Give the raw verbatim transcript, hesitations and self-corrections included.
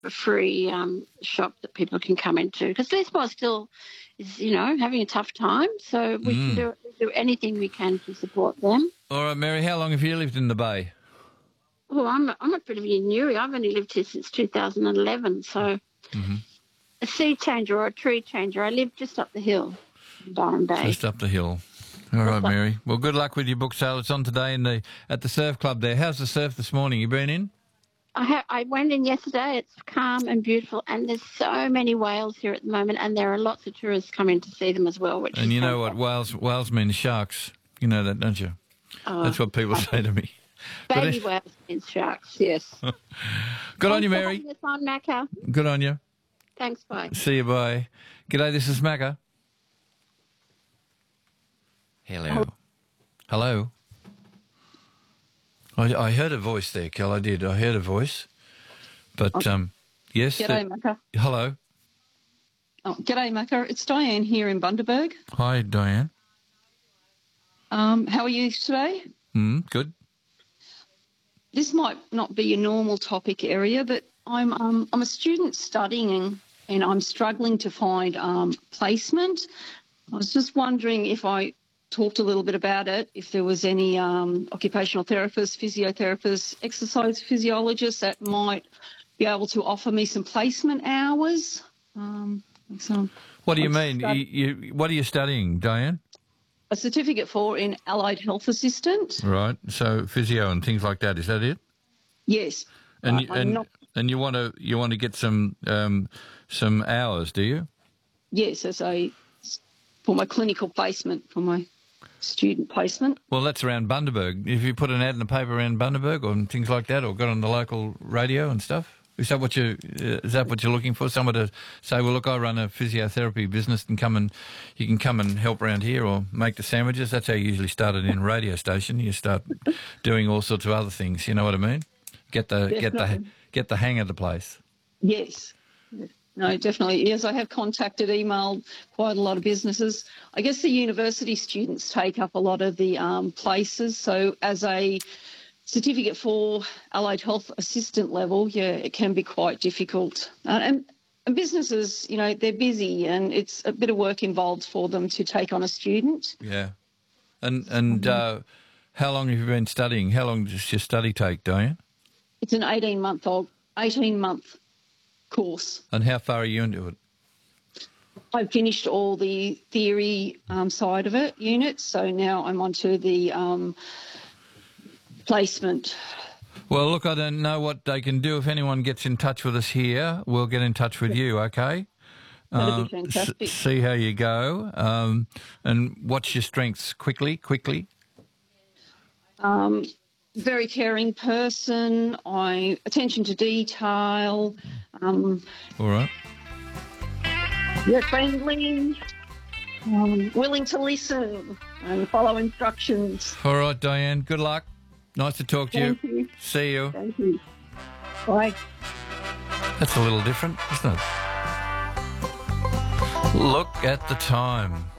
a free um, shop that people can come into, because Lismore still is, you know, having a tough time. So we Mm. can do, do anything we can to support them. All right, Mary, how long have you lived in the Bay? Well, I'm I'm a bit of a newbie. I've only lived here since two thousand eleven, so Mm-hmm. a sea changer or a tree changer. I live just up the hill in Byron Bay. Just up the hill. All right, Mary. Well, good luck with your book sale. It's on today in the at the surf club there. How's the surf this morning? You been in? I ha- I went in yesterday. It's calm and beautiful, and there's so many whales here at the moment, and there are lots of tourists coming to see them as well. Which And is you know what? fantastic. Whales whales mean sharks. You know that, don't you? Oh, That's what people say to me. baby But whales and sharks, yes. good on you, Thanks for Mary. having us on, Macca. Good on you. Thanks, bye. See you, bye. G'day, this is Macca. Hello. Hello. I, I heard a voice there, Kel. I did. I heard a voice. But, um, yes. G'day, that- Macca. Hello. Oh, g'day, Macca. It's Diane here in Bundaberg. Hi, Diane. Um, how are you today? Mm, good. This might not be a normal topic area, but I'm um, I'm a student studying and I'm struggling to find um, placement. I was just wondering if I talked a little bit about it, if there was any um, occupational therapists, physiotherapists, exercise physiologists that might be able to offer me some placement hours. Um, so What do you I'm mean? You, stud- you, what are you studying, Diane? A certificate for in allied health assistant. Right. So physio and things like that. Is that it? Yes. And Uh, you, I'm and not- and you want to you want to get some um, some hours, do you? Yes, as a for my clinical placement, for my student placement. Well, that's around Bundaberg. If you put an ad in the paper around Bundaberg or things like that, or got on the local radio and stuff, is that what you uh, is that what you're looking for? Someone to say, well, look, I run a physiotherapy business, and come and you can come and help around here, or make the sandwiches. That's how you usually start it in a radio station. You start doing all sorts of other things. You know what I mean? Get the get the Definitely. get the hang of the place. Yes. No, definitely. Yes, I have contacted, emailed quite a lot of businesses. I guess the university students take up a lot of the um, places. So as a certificate for allied health assistant level, yeah, it can be quite difficult. Uh, and, and businesses, you know, they're busy and it's a bit of work involved for them to take on a student. Yeah. And and uh, how long have you been studying? How long does your study take, Diane? It's an eighteen-month old, eighteen-month course. And how far are you into it? I've finished all the theory um, side of it, units, so now I'm onto the um, placement. Well, look, I don't know what they can do. If anyone gets in touch with us here, we'll get in touch with you, okay? That'd be Um, s- fantastic. see how you go. Um, and what's your strengths? Quickly, quickly. Um, very caring person, I attention to detail, um, All right. yeah, friendly, um, willing to listen and follow instructions. All right, Diane, good luck. Nice to talk to you. Thank you. See you. Thank you. Bye. That's a little different, isn't it? Look at the time.